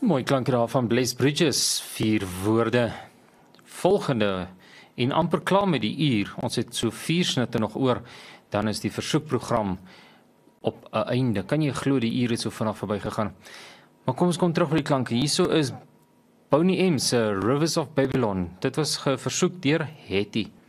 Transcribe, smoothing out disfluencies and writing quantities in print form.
Mooi klank daar van Blessed Bridges, 4 woorde. Volgende, en amper klaar met die uur, ons het so 4 snitte nog oor, dan is die versoekprogram op 'n einde. Kan jy glo die uur het so vinnig verby gegaan? Maar kom ons kom terug by die klanke. Hierso is Boney M se Rivers of Babylon. Dit was versoek deur Hetty.